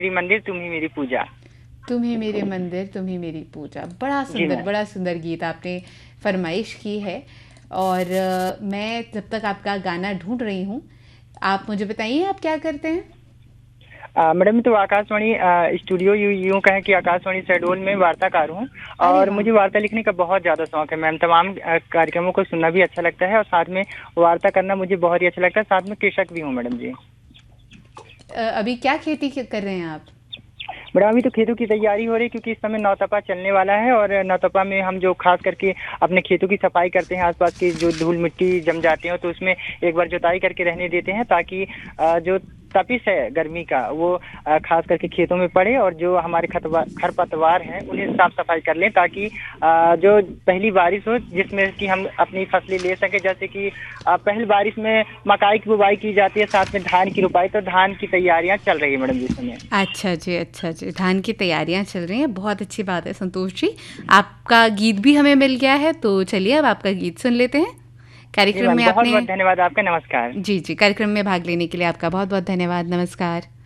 मेरी मंदिर तुम ही मेरी पूजा। तुम ही मेरे मंदिर तुम ही मेरी पूजा। जी मैम। बड़ा सुंदर गीत आपने फरमाइश की है। और मैं जब तक आपका गाना ढूंढ रही हूँ, आप मुझे बताइए आप क्या करते हैं। मैडम तो आकाशवाणी स्टूडियो यूं कहें कि आकाशवाणी शहडोल में वार्ताकार हूँ। अरे और वाह। मुझे वार्ता लिखने का बहुत ज़्यादा शौक है मैम। तमाम कार्यक्रमों को सुनना भी अच्छा लगता है और साथ में वार्ता करना मुझे बहुत ही अच्छा लगता है। साथ में कृषक भी हूँ मैडम जी। अभी क्या खेती कर रहे हैं आप। मैडम अभी तो खेतों की तैयारी हो रही है क्योंकि इस समय नौतपा चलने वाला है। और नौतपा में हम जो खास करके अपने खेतों की सफाई करते हैं, आसपास की जो धूल मिट्टी जम जाती है तो उसमें एक बार जुताई करके रहने देते हैं ताकि जो तपिश है गर्मी का वो खास करके खेतों में पड़े और जो हमारे खरपतवार हैं उन्हें साफ सफाई कर लें ताकि जो पहली बारिश हो जिसमें कि हम अपनी फसलें ले सकें। जैसे कि पहली बारिश में मकाई की बुवाई की जाती है, साथ में धान की रोपाई। तो धान की तैयारियां चल रही है मैडम जी इस समय। अच्छा जी, धान की तैयारियां चल रही हैं, बहुत अच्छी बात है संतोष जी। आपका गीत भी हमें मिल गया है, तो चलिए अब आपका गीत सुन लेते हैं। जी कार्यक्रम मैम, में बहुत आपने बहुत धन्यवाद आपका। नमस्कार। जी, कार्यक्रम में भाग लेने के लिए आपका बहुत बहुत धन्यवाद। नमस्कार।